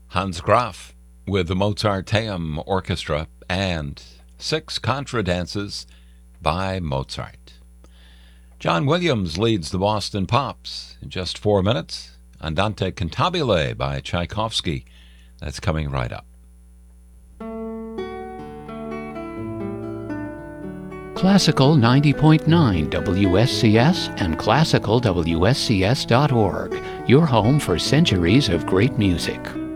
Hans Graf with the Mozarteum Orchestra and 6 contra dances by Mozart. John Williams leads the Boston Pops in just 4 minutes. Andante Cantabile by Tchaikovsky. That's coming right up. Classical 90.9 WSCS and classicalwscs.org, your home for centuries of great music.